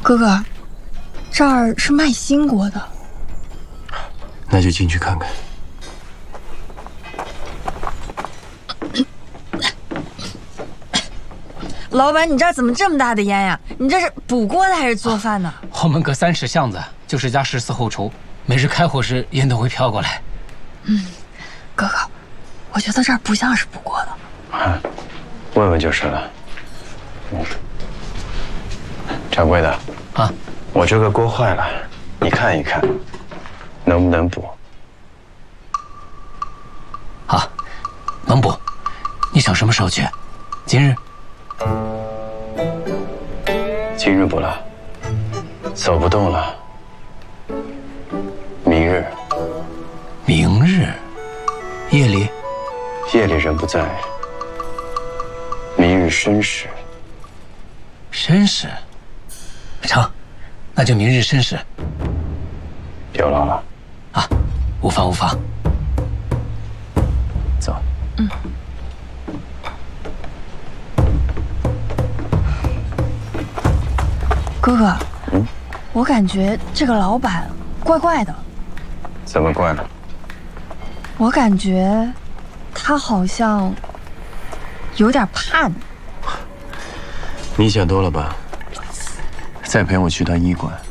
哥哥，这儿是卖新锅的。 那就进去看看。 老板，你这儿怎么这么大的烟呀？你这是补锅的还是做饭的？ 后门隔3尺巷子就是家14后厨，每日开火时烟都会飘过来。 哥哥，我觉得这儿不像是补锅的。 问问就是了。掌柜的啊， 我这个锅坏了，你看一看，能不能补？ 好，能补。你想什么时候去？今日？ 今日不了，走不动了。明日。 明日？夜里？ 夜里人不在。明日申时。 申时？成，那就明日申时。 有劳了。 啊，无妨无妨。走。 哥哥，我感觉这个老板怪怪的。 怎么怪了？ 我感觉他好像有点怕你。 你想多了吧？再陪我去趟医馆。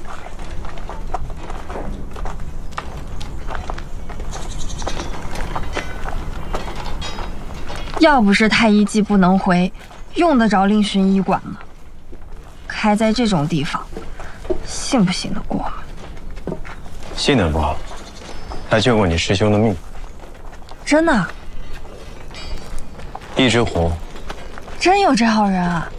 要不是太医既不能回，用得着另寻医馆吗？开在这种地方，信不信得过吗？ 信得过，他救过你师兄的命。 真的？ 一只狐。 真有这号人啊？